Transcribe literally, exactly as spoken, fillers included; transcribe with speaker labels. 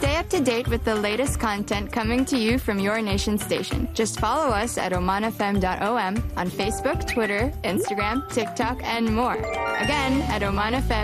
Speaker 1: Stay up to date with the latest content coming to you from your nation station. Just follow us at oman f m dot o m on Facebook, Twitter, Instagram, TikTok, and more. Again, at oman f m